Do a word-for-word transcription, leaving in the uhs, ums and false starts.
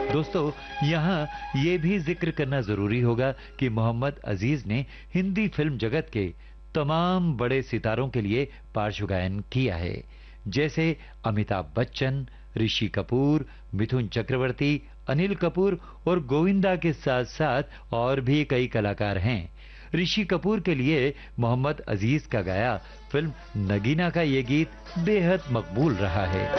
दोस्तों, यहाँ ये भी जिक्र करना जरूरी होगा कि मोहम्मद अजीज ने हिंदी फिल्म जगत के तमाम बड़े सितारों के लिए पार्श्व गायन किया है, जैसे अमिताभ बच्चन, ऋषि कपूर, मिथुन चक्रवर्ती, अनिल कपूर और गोविंदा के साथ साथ और भी कई कलाकार हैं। ऋषि कपूर के लिए मोहम्मद अजीज का गाया फिल्म नगीना का ये गीत बेहद मकबूल रहा है।